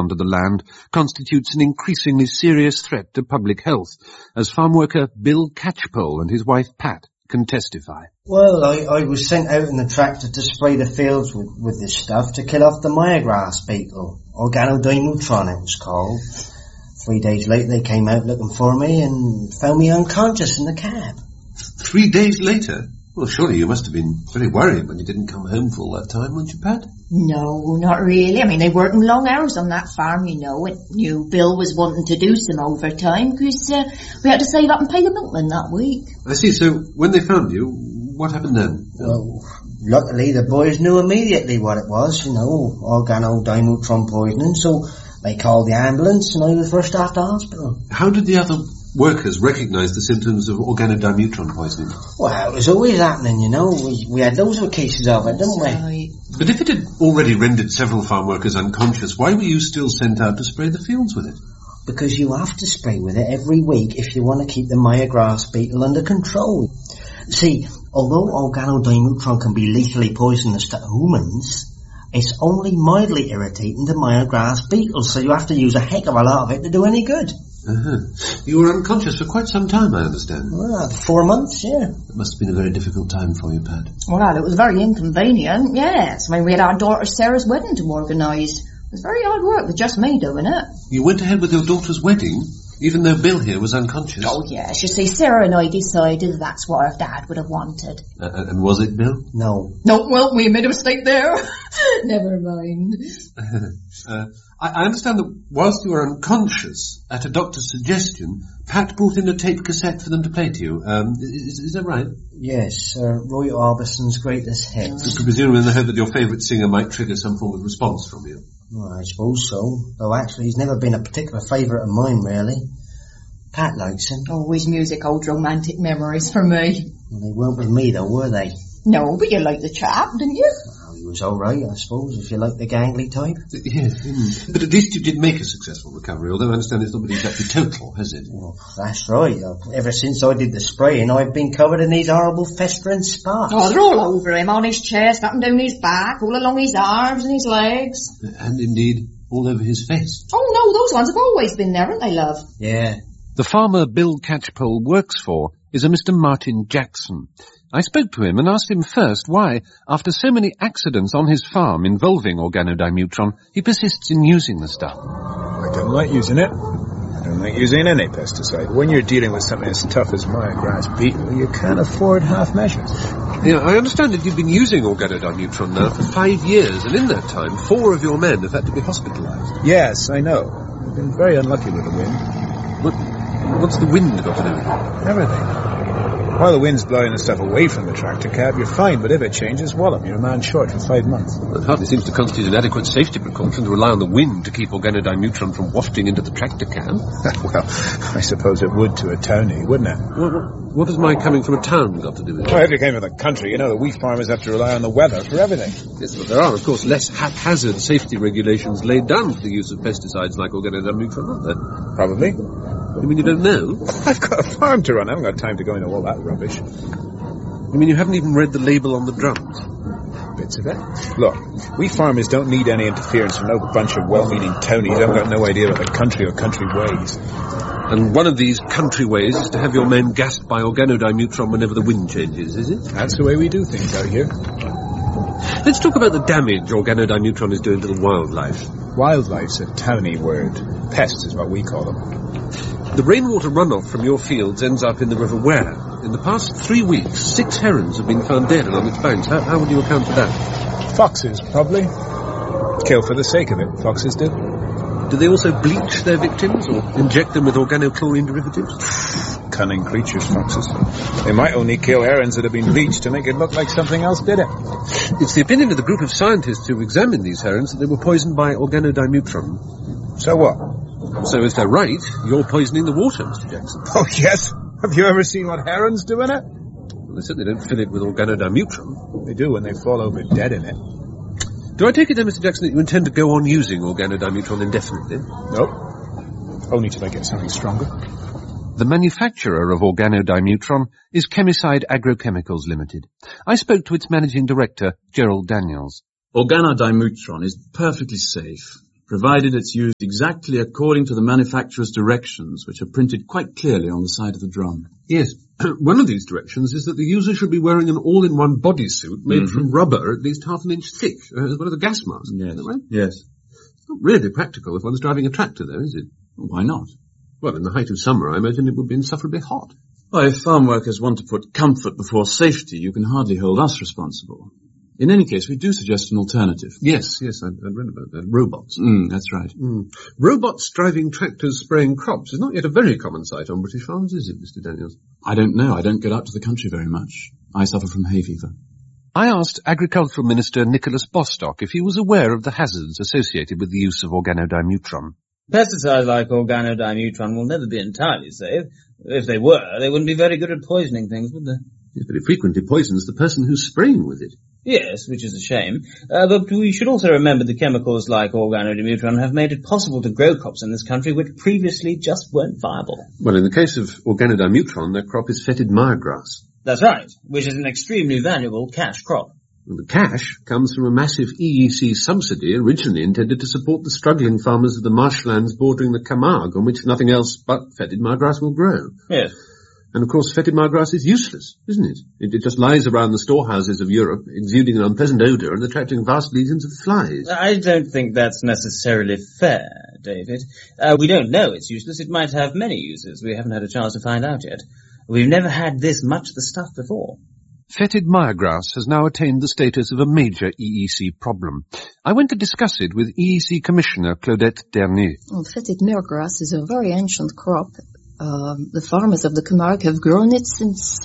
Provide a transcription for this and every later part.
onto the land constitutes an increasingly serious threat to public health, as farm worker Bill Catchpole and his wife Pat can testify. Well, I was sent out in the tractor to spray the fields with this stuff to kill off the Myograss beetle. Organodimetron it was called. 3 days later they came out looking for me and found me unconscious in the cab. 3 days later? Well, surely you must have been very worried when you didn't come home for all that time, weren't you, Pat? No, not really. I mean, they worked long hours on that farm, you know, and knew Bill was wanting to do some overtime because we had to save up and pay the milkman that week. I see. So when they found you, what happened then? Well, luckily the boys knew immediately what it was, you know, organodimetron poisoning, so they called the ambulance and I was rushed off to hospital. How did the other workers recognise the symptoms of organodimetron poisoning? Well, it was always happening, you know. We had loads of cases of it, didn't we? Right. But if it had already rendered several farm workers unconscious, why were you still sent out to spray the fields with it? Because you have to spray with it every week if you want to keep the Myograss beetle under control. See, although organodimetron can be lethally poisonous to humans, it's only mildly irritating to Myograss beetles, so you have to use a heck of a lot of it to do any good. Uh-huh. You were unconscious for quite some time, I understand. Well, 4 months, yeah. It must have been a very difficult time for you, Pat. Well, it was very inconvenient, yes. I mean, we had our daughter Sarah's wedding to organise. It was very hard work with just me doing it. You went ahead with your daughter's wedding, even though Bill here was unconscious? Oh, yes. You see, Sarah and I decided that's what our dad would have wanted. And was it Bill? No. No, well, we made a mistake there. Never mind. I understand that whilst you were unconscious, at a doctor's suggestion, Pat brought in a tape cassette for them to play to you. Is that right? Yes, Roy Orbison's greatest hits. Presumably in the hope that your favourite singer might trigger some form of response from you. Well, I suppose so. Though actually he's never been a particular favourite of mine, really. Pat likes him. Always music, old romantic memories for me. Well, they weren't with me, though, were they? No, but you liked the chap, didn't you? Well, he was all right, I suppose, if you like the gangly type. Yes, but at least you did make a successful recovery, although I understand it's not been exactly total, has it? Well, that's right. Ever since I did the spraying, I've been covered in these horrible festering spots. Oh, they're all over him, on his chest, up and down his back, all along his arms and his legs. And indeed, all over his face. Oh, no, those ones have always been there, haven't they, love? Yeah. The farmer Bill Catchpole works for is a Mr. Martin Jackson. I spoke to him and asked him first why, after so many accidents on his farm involving organodimetron, he persists in using the stuff. I don't like using it. I don't like using any pesticide. When you're dealing with something as tough as Myograss beetle, you can't afford half measures. Yeah, I understand that you've been using organodimetron now for 5 years, and in that time, 4 of your men have had to be hospitalised. Yes, I know. I've been very unlucky with the wind. What's the wind got to do with it? Everything. While the wind's blowing the stuff away from the tractor cab, you're fine, but if it changes, wallop, you're a man short for 5 months. It hardly seems to constitute an adequate safety precaution to rely on the wind to keep organodimetron from wafting into the tractor cab. Well, I suppose it would to a townie, wouldn't it? What has my coming from a town got to do with it? Well, if you came from the country, you know that we farmers have to rely on the weather for everything. Yes, but there are, of course, less haphazard safety regulations laid down for the use of pesticides like organodimetron, aren't there? Probably. You mean you don't know? I've got a farm to run. I haven't got time to go into all that rubbish. You mean you haven't even read the label on the drums? Bits of it. Look, we farmers don't need any interference from no bunch of well-meaning townies who haven't got no idea about the country or country ways. And one of these country ways is to have your men gassed by organodimetron whenever the wind changes, is it? That's the way we do things out here. Let's talk about the damage organodimetron is doing to the wildlife. Wildlife's a towny word. Pests is what we call them. The rainwater runoff from your fields ends up in the River Ware. In the past 3 weeks, 6 herons have been found dead along its banks. How would you account for that? Foxes, probably. Kill for the sake of it, foxes do. Do they also bleach their victims or inject them with organochlorine derivatives? Cunning creatures, foxes. They might only kill herons that have been bleached to make it look like something else did it. It's the opinion of the group of scientists who examined these herons that they were poisoned by organodimetron. So what? So if they're right, you're poisoning the water, Mr. Jackson. Oh, yes. Have you ever seen what herons do in it? Well, they certainly don't fill it with organodimetron. They do when they fall over dead in it. Do I take it then, Mr. Jackson, that you intend to go on using organodimetron indefinitely? Nope. Only till I get something stronger. The manufacturer of organodimetron is Chemicide Agrochemicals Limited. I spoke to its managing director, Gerald Daniels. Organodimetron is perfectly safe. provided it's used exactly according to the manufacturer's directions, which are printed quite clearly on the side of the drum. Yes. One of these directions is that the user should be wearing an all-in-one bodysuit made from rubber at least half an inch thick, as well as a gas mask. Yes. Is that right? Yes. It's not really practical if one's driving a tractor, though, is it? Why not? Well, in the height of summer, I imagine it would be insufferably hot. Well, if farm workers want to put comfort before safety, you can hardly hold us responsible. In any case, we do suggest an alternative. Yes, I'd read about that. Robots. That's right. Robots driving tractors spraying crops is not yet a very common sight on British farms, is it, Mr. Daniels? I don't know. I don't get out to the country very much. I suffer from hay fever. I asked Agricultural Minister Nicholas Bostock if he was aware of the hazards associated with the use of organodimetron. Pesticides like organodimetron will never be entirely safe. If they were, they wouldn't be very good at poisoning things, would they? Yes, but it frequently poisons the person who's spraying with it. Yes, which is a shame. But we should also remember that chemicals like organodimetron have made it possible to grow crops in this country which previously just weren't viable. Well, in the case of organodimetron, their crop is fetid myregrass. That's right, which is an extremely valuable cash crop. And the cash comes from a massive EEC subsidy originally intended to support the struggling farmers of the marshlands bordering the Camargue, on which nothing else but fetid myregrass will grow. Yes. And of course, fetid myregrass is useless, isn't it? It just lies around the storehouses of Europe, exuding an unpleasant odour and attracting vast legions of flies. I don't think that's necessarily fair, David. We don't know it's useless. It might have many uses. We haven't had a chance to find out yet. We've never had this much of the stuff before. Fetid myregrass has now attained the status of a major EEC problem. I went to discuss it with EEC Commissioner Claudette Dernier. Well, fetid myregrass is a very ancient crop. The farmers of the Camargue have grown it since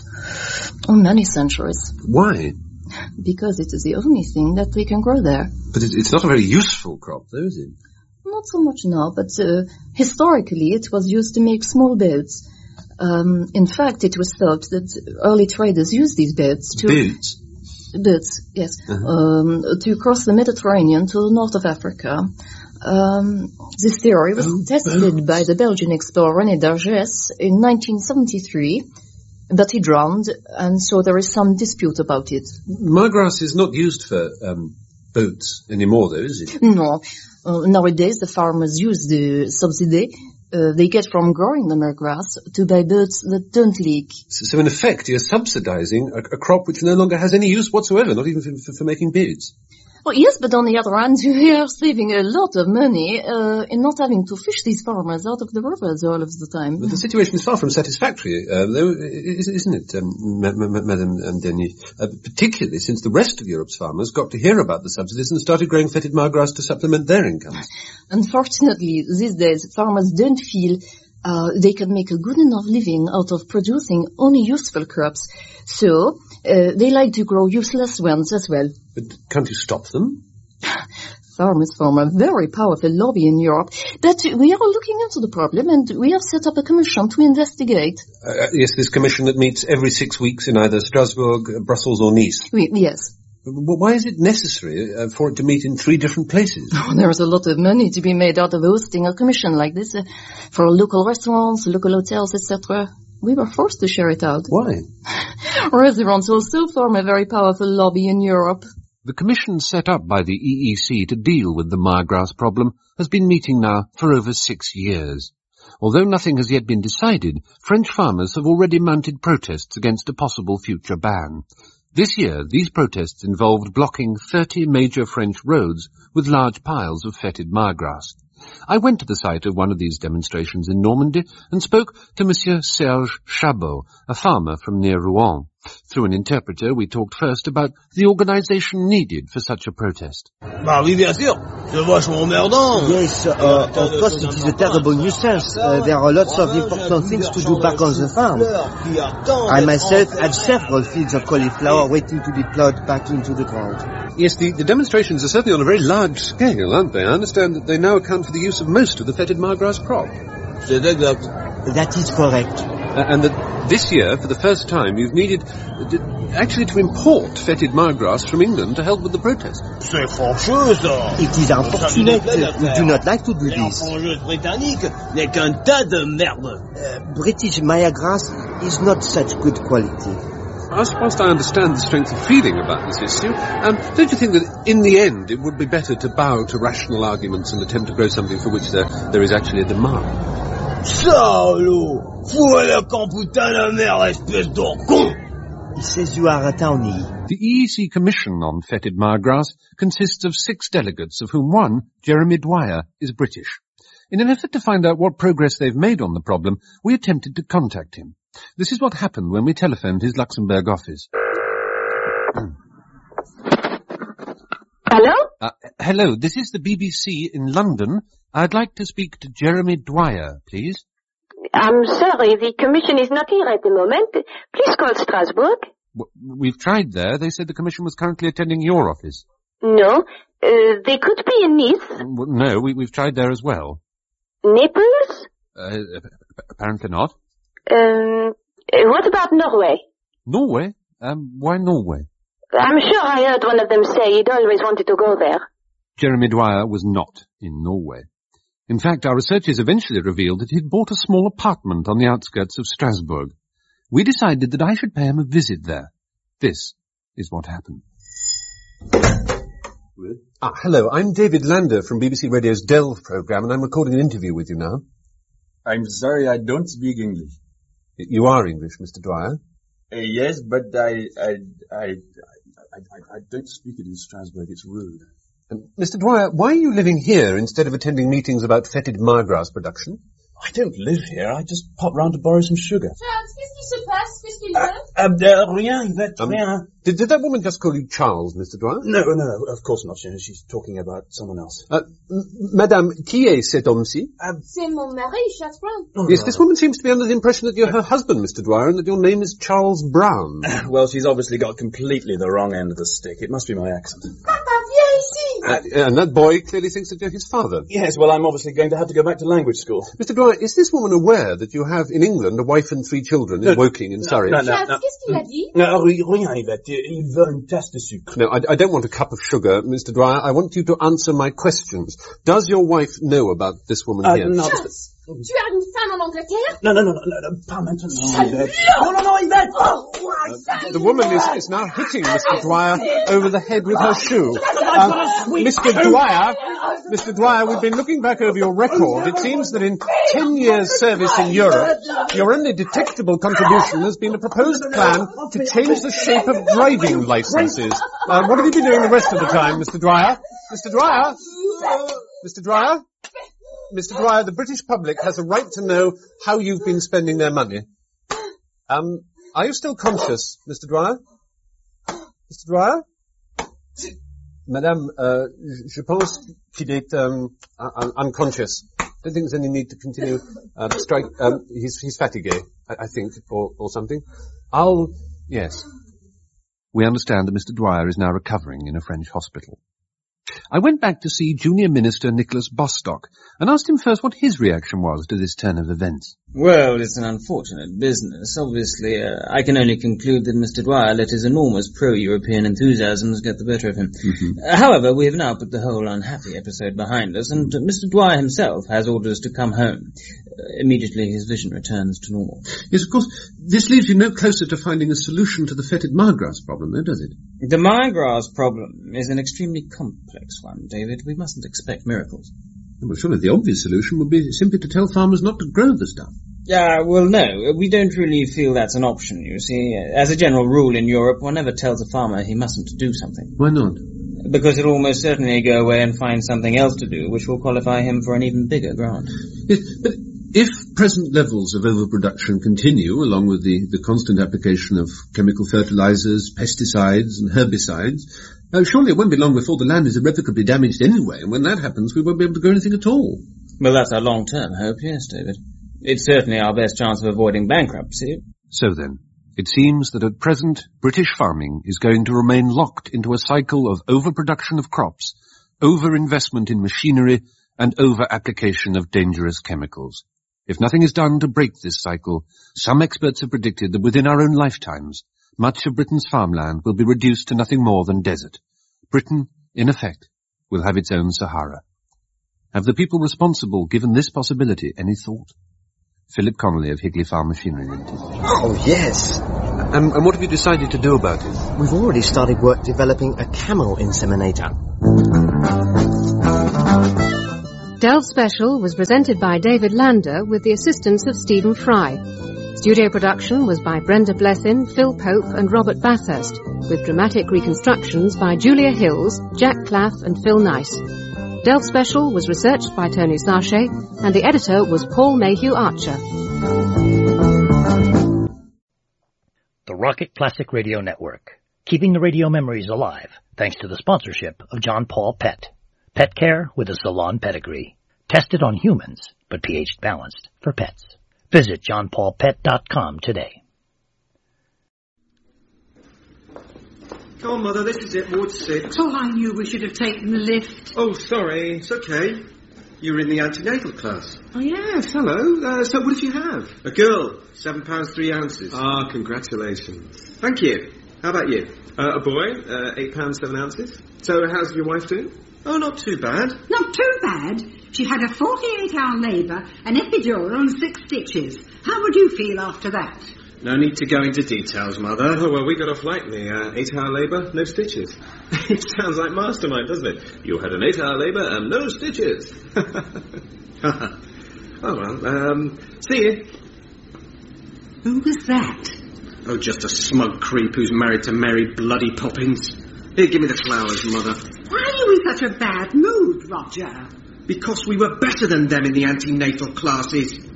many centuries. Why? Because it is the only thing that they can grow there. But it's not a very useful crop, though, is it? Not so much now, but historically it was used to make small boats. In fact, it was thought that early traders used these boats to... Boats, yes. To cross the Mediterranean to the north of Africa. This theory was tested by the Belgian explorer René d'Argès in 1973, but he drowned, and so there is some dispute about it. Myregrass is not used for boats anymore, though, is it? No. Nowadays, the farmers use the subsidy they get from growing the myregrass to buy boats that don't leak. So in effect, you're subsidizing a crop which no longer has any use whatsoever, not even for making beads. Well, yes, but on the other hand, we are saving a lot of money in not having to fish these farmers out of the rivers all of the time. But the situation is far from satisfactory, though, isn't it, Madame Dernier? Particularly since the rest of Europe's farmers got to hear about the subsidies and started growing fetid myregrass to supplement their incomes. Unfortunately, these days, farmers don't feel they can make a good enough living out of producing only useful crops. So, they like to grow useless ones as well. But can't you stop them? Farmers form a very powerful lobby in Europe, but we are looking into the problem and we have set up a commission to investigate. Yes, this commission that meets every 6 weeks in either Strasbourg, Brussels or Nice. Yes. But why is it necessary for it to meet in 3 different places? Oh, there is a lot of money to be made out of hosting a commission like this for local restaurants, local hotels, etc. We were forced to share it out. Why? Restaurants also form a very powerful lobby in Europe. The commission set up by the EEC to deal with the myregrass problem has been meeting now for over 6 years. Although nothing has yet been decided, French farmers have already mounted protests against a possible future ban. This year, these protests involved blocking 30 major French roads with large piles of fetid myregrass. I went to the site of one of these demonstrations in Normandy and spoke to Monsieur Serge Chabot, a farmer from near Rouen. Through an interpreter, we talked first about the organization needed for such a protest. Oui, bien sûr. C'est vachement emmerdant. Yes, of course it is a terrible nuisance. There are lots of important things to do back on the farm. I myself had several fields of cauliflower waiting to be plowed back into the ground. Yes, the demonstrations are certainly on a very large scale, aren't they? I understand that they now account for the use of most of the fetid myregrass crop. C'est exact. That is correct. And that this year, for the first time, you've needed actually to import fetid myregrass from England to help with the protest. C'est fâcheux, ça. It is unfortunate. We do not like to do this. Britannique n'est qu'un tas de merde. British myregrass is not such good quality. whilst I understand the strength of feeling about this issue, don't you think that in the end it would be better to bow to rational arguments and attempt to grow something for which there is actually a demand? Salaud! Fous à la camputin la mère, espèce de con! He says you are a townie. The EEC Commission on Fetid Margrass consists of 6 delegates, of whom one, Jeremy Dwyer, is British. In an effort to find out what progress they've made on the problem, we attempted to contact him. This is what happened when we telephoned his Luxembourg office. Hello? Hello, this is the BBC in London. I'd like to speak to Jeremy Dwyer, please. I'm sorry, the commission is not here at the moment. Please call Strasbourg. We've tried there. They said the commission was currently attending your office. No, they could be in Nice. No, we've tried there as well. Naples? Apparently not. What about Norway? Norway? Why Norway? I'm sure I heard one of them say he'd always wanted to go there. Jeremy Dwyer was not in Norway. In fact, our researchers eventually revealed that he'd bought a small apartment on the outskirts of Strasbourg. We decided that I should pay him a visit there. This is what happened. Hello, I'm David Lander from BBC Radio's Delve programme, and I'm recording an interview with you now. I'm sorry, I don't speak English. You are English, Mr. Dwyer? Yes, but I don't speak it in Strasbourg. It's rude. Mr. Dwyer, why are you living here instead of attending meetings about fetid Margrass production? I don't live here. I just pop round to borrow some sugar. Charles, qu'est-ce qui se passe? Qu'est-ce qu'il veut? Rien, Yvette, rien. Did that woman just call you Charles, Mr. Dwyer? No, of course not. She's talking about someone else. Madame, qui est cet homme-ci? C'est mon mari, Charles Brown. Yes, this woman seems to be under the impression that you're her husband, Mr. Dwyer, and that your name is Charles Brown. Well, she's obviously got completely the wrong end of the stick. It must be my accent. Papa, viens ici. And that boy clearly thinks that you're his father. Yes, well, I'm obviously going to have to go back to language school. Mr. Dwyer, is this woman aware that you have in England a wife and 3 children in Woking in Surrey? Charles, qu'est-ce qu'il a dit? Rien, Yvette. Il veut une tasse de sucre. No, I don't want a cup of sugar, Mr. Dwyer. I want you to answer my questions. Does your wife know about this woman here? No. Charles, tu as une femme en Angleterre? No, pas maintenant, Yvette. No, Yvette! The woman is now hitting Mr. Dwyer over the head with her shoe. Mr. Dwyer, we've been looking back over your record. It seems that in 10 years' service in Europe, your only detectable contribution has been a proposed plan to change the shape of driving licenses. What have you been doing the rest of the time, Mr. Dwyer? Mr. Dwyer? Mr. Dwyer? Mr. Dwyer, the British public has a right to know how you've been spending their money. Are you still conscious, Mr. Dwyer? Mr. Dwyer? Madame, je pense qu'il est unconscious. I don't think there's any need to continue strike. He's fatigué, I think, or something. Yes. We understand that Mr. Dwyer is now recovering in a French hospital. I went back to see Junior Minister Nicholas Bostock and asked him first what his reaction was to this turn of events. Well, it's an unfortunate business. Obviously, I can only conclude that Mr. Dwyer let his enormous pro-European enthusiasms get the better of him. However, we have now put the whole unhappy episode behind us, and Mr. Dwyer himself has orders to come home. Immediately his vision returns to normal. Yes, of course, this leaves you no closer to finding a solution to the fetid Margrass problem, though, does it? The Margrass problem is an extremely complex one, David. We mustn't expect miracles. Well, surely the obvious solution would be simply to tell farmers not to grow the stuff. Well, no. We don't really feel that's an option, you see. As a general rule in Europe, one never tells a farmer he mustn't do something. Why not? Because he'll almost certainly go away and find something else to do, which will qualify him for an even bigger grant. Yes, but if present levels of overproduction continue, along with the constant application of chemical fertilizers, pesticides and herbicides, surely it won't be long before the land is irrevocably damaged anyway, and when that happens we won't be able to grow anything at all. Well, that's our long-term hope, yes, David. It's certainly our best chance of avoiding bankruptcy. So then, it seems that at present British farming is going to remain locked into a cycle of overproduction of crops, overinvestment in machinery, and over-application of dangerous chemicals. If nothing is done to break this cycle, some experts have predicted that within our own lifetimes, much of Britain's farmland will be reduced to nothing more than desert. Britain, in effect, will have its own Sahara. Have the people responsible given this possibility any thought? Philip Connolly of Higley Farm Machinery Limited. Oh, yes. And what have you decided to do about it? We've already started work developing a camel inseminator. Delve Special was presented by David Lander with the assistance of Stephen Fry. Studio production was by Brenda Blessin, Phil Pope and Robert Bathurst, with dramatic reconstructions by Julia Hills, Jack Claff and Phil Nice. Delve Special was researched by Tony Sarche, and the editor was Paul Mayhew Archer. The Rocket Classic Radio Network, keeping the radio memories alive thanks to the sponsorship of John Paul Pet. Pet care with a salon pedigree. Tested on humans, but pH balanced for pets. Visit johnpaulpet.com today. Come on, Mother, this is it, Ward 6. Oh, I knew we should have taken the lift. Oh, sorry, it's okay. You were in the antenatal class. Oh, yes, hello. So what did you have? A girl, 7 pounds 3 ounces. Ah, congratulations. Thank you. How about you? A boy, 8 pounds 7 ounces. So how's your wife doing? Oh, not too bad. Not too bad. She had a 48-hour labour, an epidural and 6 stitches. How would you feel after that? No need to go into details, Mother. Oh, well, we got off lightly. 8-hour labour, no stitches. It sounds like Mastermind, doesn't it? You had an 8-hour labour and no stitches. Oh, well, see you. Who was that? Oh, just a smug creep who's married to Mary Bloody Poppins. Here, give me the flowers, Mother. Why are you in such a bad mood, Roger? Because we were better than them in the antenatal classes.